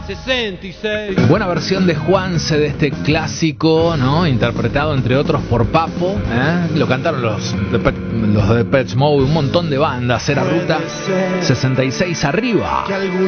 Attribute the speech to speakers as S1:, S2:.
S1: 66.
S2: Buena versión de Juanse de este clásico, ¿no? Interpretado entre otros por Papo, ¿eh? Lo cantaron los de Depeche Mode, un montón de bandas. Era Ruta 66 arriba.